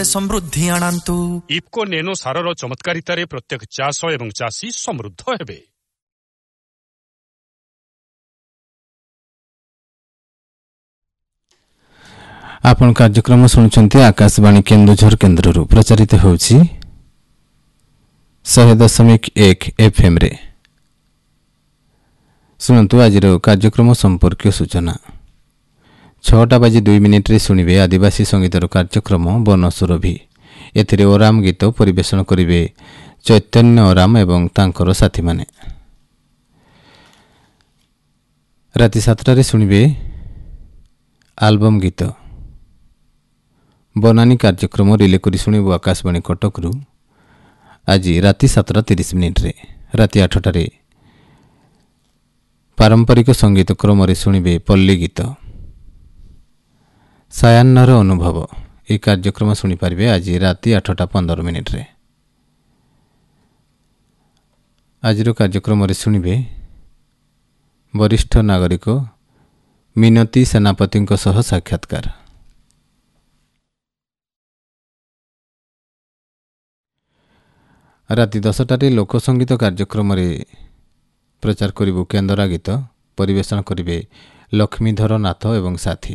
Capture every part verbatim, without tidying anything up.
ସମୃଦ୍ଧି ଆଣନ୍ତୁ। ଇଫ୍କୋ ନେନୋ ସାରର ଚମତ୍କାରିତାରେ ପ୍ରତ୍ୟେକ ଚାଷ ଏବଂ ଚାଷୀ ସମୃଦ୍ଧ ହେବେ। ଆପଣ କାର୍ଯ୍ୟକ୍ରମ ଶୁଣୁଛନ୍ତି ଆକାଶବାଣୀ କେନ୍ଦୁଝର କେନ୍ଦ୍ରରୁ ପ୍ରଚାରିତ ହେଉଛି ଶହେ ଦଶମିକ ଏକ ଏଫ୍ଏମ୍ରେ। ଶୁଣନ୍ତୁ ଆଜିର କାର୍ଯ୍ୟକ୍ରମ ସମ୍ପର୍କୀୟ ସୂଚନା। ଛଅଟା ବାଜି ଦୁଇ ମିନିଟ୍ରେ ଶୁଣିବେ ଆଦିବାସୀ ସଙ୍ଗୀତର କାର୍ଯ୍ୟକ୍ରମ ବନସୁରଭି। ଏଥିରେ ଓରାମ ଗୀତ ପରିବେଷଣ କରିବେ ଚୈତନ୍ୟ ଓରାମ ଏବଂ ତାଙ୍କର ସାଥୀମାନେ। ରାତି ସାତଟାରେ ଶୁଣିବେ ଆଲବମ୍ ଗୀତ। ବନାନୀ କାର୍ଯ୍ୟକ୍ରମ ରିଲେ କରି ଶୁଣିବୁ ଆକାଶବାଣୀ କଟକରୁ ଆଜି ରାତି ସାତଟା ତିରିଶ ମିନିଟ୍ରେ। ରାତି ଆଠଟାରେ ପାରମ୍ପରିକ ସଙ୍ଗୀତ କ୍ରମରେ ଶୁଣିବେ ପଲ୍ଲୀ ଗୀତ। ସାୟାହ୍ନର ଅନୁଭବ ଏହି କାର୍ଯ୍ୟକ୍ରମ ଶୁଣିପାରିବେ ଆଜି ରାତି ଆଠଟା ପନ୍ଦର ମିନିଟ୍ରେ। ଆଜିର କାର୍ଯ୍ୟକ୍ରମରେ ଶୁଣିବେ ବରିଷ୍ଠ ନାଗରିକ ମିନତୀ ସେନାପତିଙ୍କ ସହ ସାକ୍ଷାତକାର। ରାତି ଦଶଟାରେ ଲୋକସଙ୍ଗୀତ କାର୍ଯ୍ୟକ୍ରମରେ ପ୍ରଚାର କରିବୁ କେନ୍ଦରା ଗୀତ। ପରିବେଷଣ କରିବେ ଲକ୍ଷ୍ମୀଧର ନାଥ ଏବଂ ସାଥୀ।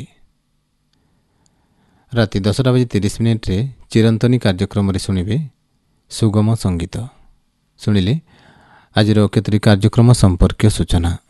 ରାତି ଦଶଟା ବାଜି ତିରିଶ ମିନିଟ୍ରେ ଚିରନ୍ତନୀ କାର୍ଯ୍ୟକ୍ରମରେ ଶୁଣିବେ ସୁଗମ ସଙ୍ଗୀତ। ଶୁଣିଲେ ଆଜିର କେତୋଟି କାର୍ଯ୍ୟକ୍ରମ ସମ୍ପର୍କୀୟ ସୂଚନା।